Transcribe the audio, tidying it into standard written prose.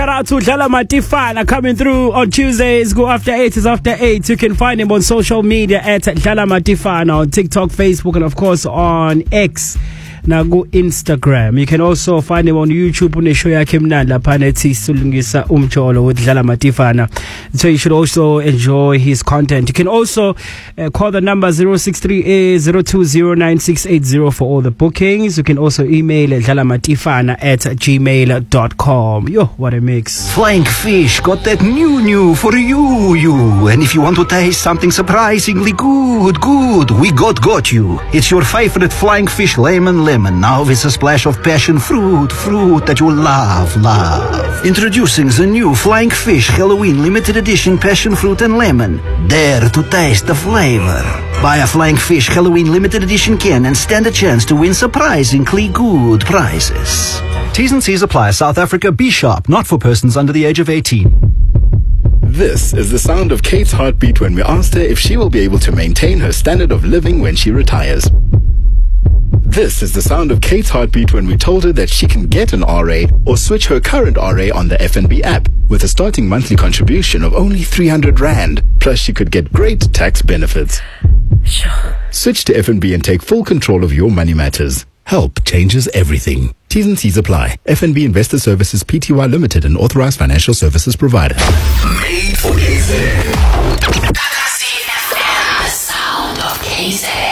Shout out to Dlala Matifana coming through on Tuesdays. Go after 8 is after 8. You can find him on social media at Dlala Matifana on TikTok, Facebook, and of course on X. Now go Instagram. You can also find him on YouTube on the show yakhe mnandi laphana ethi Sulungisa Umjolo with Dlala Matifana. So you should also enjoy his content. You can also call the number 063-020-9680 for all the bookings. You can also email dlalaMatifana@gmail.com. Yo, what a mix. Flying Fish got that new for you. And if you want to taste something surprisingly good, we got you. It's your favorite Flying Fish lemon now with a splash of passion fruit that you love. Introducing the new Flying Fish Halloween limited edition passion fruit and lemon. Dare to taste the flavor. Buy a Flying Fish Halloween limited edition can and stand a chance to win surprisingly good prizes. T's and C's apply. South Africa, be sharp, not for persons under the age of 18. This is the sound of Kate's heartbeat when we asked her if she will be able to maintain her standard of living when she retires. This is the sound of Kate's heartbeat when we told her that she can get an RA or switch her current RA on the FNB app with a starting monthly contribution of only 300 Rand. Plus she could get great tax benefits. Sure. Switch to FNB and take full control of your money matters. Help changes everything. T's and C's apply. FNB Investor Services Pty Limited, an authorized financial services provider. Made for KZ. The sound of KZ.